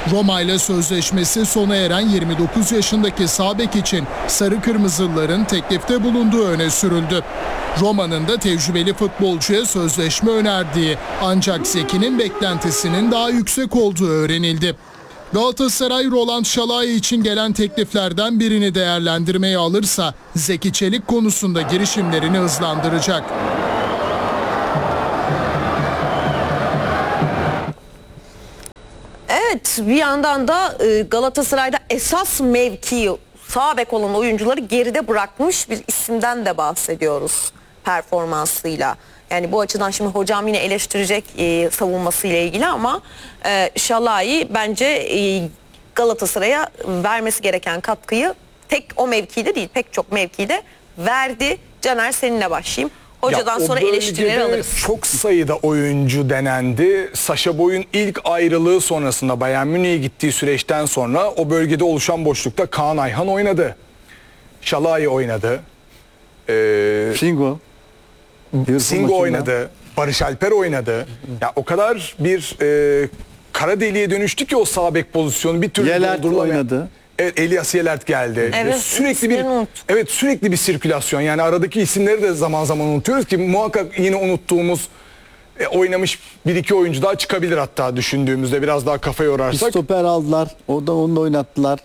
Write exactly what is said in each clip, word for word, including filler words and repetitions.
Roma ile sözleşmesi sona eren yirmi dokuz yaşındaki sağ bek için sarı kırmızılıların teklifte bulunduğu öne sürüldü. Roma'nın da tecrübeli futbolcuya sözleşme önerdiği, ancak Zeki'nin beklentisinin daha yüksek olduğu öğrenildi. Galatasaray Roland Şalai için gelen tekliflerden birini değerlendirmeye alırsa Zeki Çelik konusunda girişimlerini hızlandıracak. Evet, bir yandan da Galatasaray'da esas mevkii sağ bek olan oyuncuları geride bırakmış bir isimden de bahsediyoruz performansıyla. Yani bu açıdan şimdi hocam yine eleştirecek e, savunmasıyla ilgili ama e, Şalai bence e, Galatasaray'a vermesi gereken katkıyı tek o mevkide değil pek çok mevkide verdi. Caner, seninle başlayayım. Hocadan ya, sonra eleştirileri alırız. Çok sayıda oyuncu denendi. Sacha Boey'un ilk ayrılığı sonrasında Bayern Münih'e gittiği süreçten sonra o bölgede oluşan boşlukta Kaan Ayhan oynadı. Şalai oynadı. Ee, Singo. Singo oynadı. Barış Alper oynadı. Ya o kadar bir e, kara deliğe dönüştü ki o sağ bek pozisyonu bir türlü Yelert oynadı. Evet, Elias Yelert geldi. Evet, sürekli bir evet sürekli bir sirkülasyon. Yani aradaki isimleri de zaman zaman unutuyoruz ki muhakkak yine unuttuğumuz e, oynamış bir iki oyuncu daha çıkabilir hatta düşündüğümüzde biraz daha kafa yorarsak. Bir stoper aldılar. O da onu da oynattılar.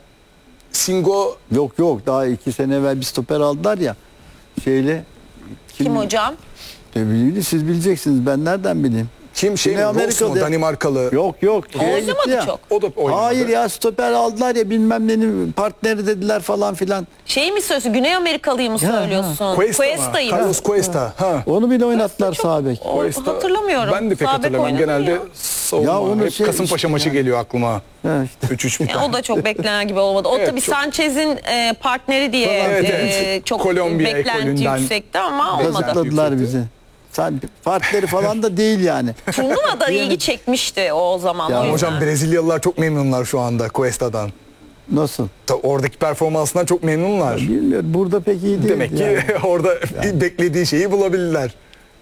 Singo yok yok daha iki sene evvel bir stoper aldılar ya. Şeyle kim, kim hocam? E, bilin, siz bileceksiniz. Ben nereden bileyim? Kim şey mi? Amerikalı, Danimarkalı. Yok yok. Oynamadı çok. O da oynamadı. Hayır ya, stoper aldılar ya, bilmem nenin partneri dediler falan filan. Şey mi söylüyorsun? Güney Amerikalıyı mı ya, söylüyorsun? Cuesta'yı. Carlos Cuesta. Ha. Onu bile oynattılar sağ bek. Hatırlamıyorum. Ben de pek hatırlamıyorum. Genelde savunma. Ya onu hep şey, Kasımpaşa işte maçı yani geliyor aklıma. üç üç işte. O da çok beklenen gibi olmadı. O evet, tabii çok... Sanchez'in e, partneri diye evet, e, evet. çok Kolombiya beklenti yüksekti ama olmadı. Kazıkladılar bizi. Sen partleri falan da değil yani. Turnuva da ilgi çekmişti o zaman. Ya o hocam Brezilyalılar çok memnunlar şu anda Cuesta'dan. Nasıl? Oradaki performansından çok memnunlar. Ya bilmiyorum. Burada pek iyi değil. Demek ki yani orada yani beklediği şeyi bulabilirler.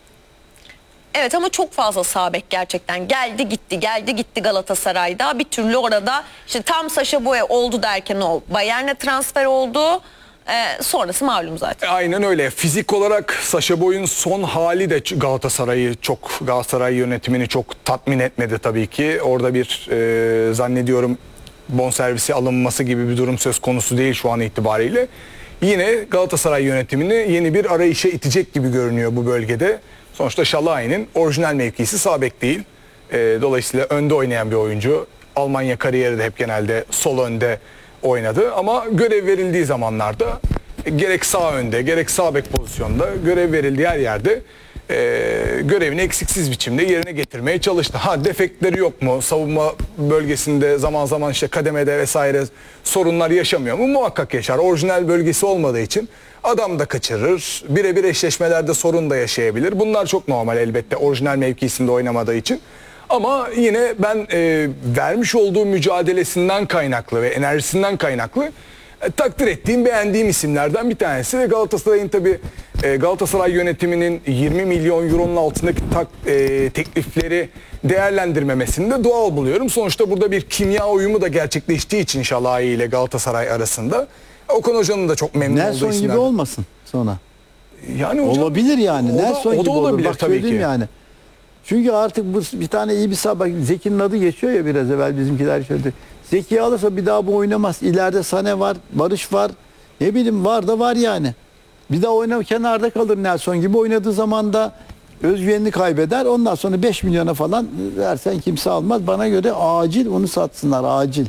Evet ama çok fazla sağ bek gerçekten geldi gitti geldi gitti Galatasaray'da. Bir türlü orada işte tam Sacha Boey oldu derken o Bayern'e transfer oldu. Ee, sonrası malum zaten. Aynen öyle. Fizik olarak Sacha Boey'un son hali de Galatasaray'ı çok Galatasaray yönetimini çok tatmin etmedi tabii ki. Orada bir e, zannediyorum bonservisi alınması gibi bir durum söz konusu değil şu an itibariyle. Yine Galatasaray yönetimini yeni bir arayışa itecek gibi görünüyor bu bölgede. Sonuçta Şalai'nin orijinal mevkisi sağ bek değil. E, dolayısıyla önde oynayan bir oyuncu. Almanya kariyeri de hep genelde sol önde oynadı ama görev verildiği zamanlarda gerek sağ önde gerek sağ bek pozisyonda görev verildiği her yerde e, görevini eksiksiz biçimde yerine getirmeye çalıştı. Ha defektleri yok mu? Savunma bölgesinde zaman zaman işte kademede vesaire sorunlar yaşamıyor mu? Muhakkak yaşar. Orijinal bölgesi olmadığı için adam da kaçırır. Birebir eşleşmelerde sorun da yaşayabilir. Bunlar çok normal elbette orijinal mevkisinde oynamadığı için. Ama yine ben e, vermiş olduğu mücadelesinden kaynaklı ve enerjisinden kaynaklı e, takdir ettiğim, beğendiğim isimlerden bir tanesi. Galatasaray'ın tabii e, Galatasaray yönetiminin yirmi milyon euronun altındaki tak, e, teklifleri değerlendirmemesini de doğal buluyorum. Sonuçta burada bir kimya uyumu da gerçekleştiği için Şalai ile Galatasaray arasında. Okan Hoca'nın da çok memnun Nelson olduğu isimler. gibi olmasın sonra. Yani hocam, olabilir yani. O da, Nelson o da gibi olabilir olur. Bak tabii ki. Yani. Çünkü artık bu bir tane iyi bir sağ bak, Zeki'nin adı geçiyor ya biraz evvel bizimkiler söyledi. Zeki'yi alırsa bir daha bu oynamaz. İleride Sané var, Barış var. Ne bileyim var da var yani. Bir daha oynama, kenarda kalır Nelson gibi. Oynadığı zaman da özgüvenini kaybeder. Ondan sonra beş milyona falan versen kimse almaz. Bana göre acil onu satsınlar, acil.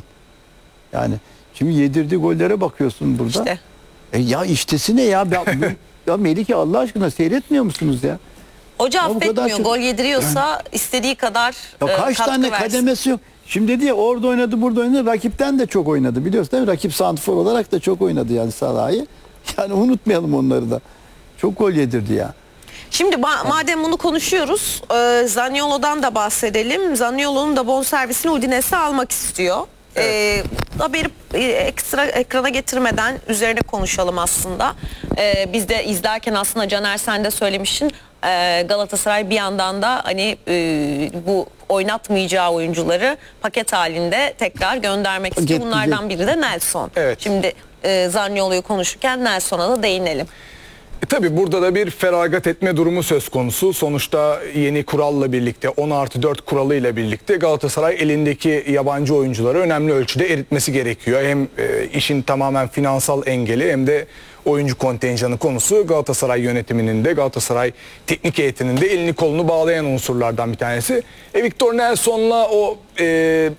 Yani şimdi yedirdiği gollere bakıyorsun burada. İşte. E ya iştesi ne ya? Ya, ya Melike Allah aşkına seyretmiyor musunuz ya? Hoca ya affetmiyor. çok... Gol yediriyorsa yani istediği kadar ya kaç katkı tane versin. kademesi yok. Şimdi dedi ya orada oynadı, burada oynadı. Rakipten de çok oynadı. Biliyorsun değil mi? Rakip santrfor olarak da çok oynadı yani Salah'ı. Yani unutmayalım onları da. Çok gol yedirdi ya. Şimdi ma madem bunu konuşuyoruz, e, Zaniolo'dan da bahsedelim. Zaniolo'nun da bonservisini Udinese'e almak istiyor. Evet. E, haberi e, ekstra ekrana getirmeden üzerine konuşalım aslında. E, biz de izlerken aslında Caner sen de söylemiştin. E, Galatasaray bir yandan da hani e, bu oynatmayacağı oyuncuları paket halinde tekrar göndermek istiyor. Get- Bunlardan biri de Nelson. Evet. Şimdi e, Zaniolo'yu konuşurken Nelson'a da değinelim. E tabii burada da bir feragat etme durumu söz konusu. Sonuçta yeni kuralla birlikte on artı dört kuralıyla birlikte Galatasaray elindeki yabancı oyuncuları önemli ölçüde eritmesi gerekiyor. Hem e, işin tamamen finansal engeli hem de oyuncu kontenjanı konusu Galatasaray yönetiminin de Galatasaray teknik heyetinin de elini kolunu bağlayan unsurlardan bir tanesi. E, Victor Nelson'la o e,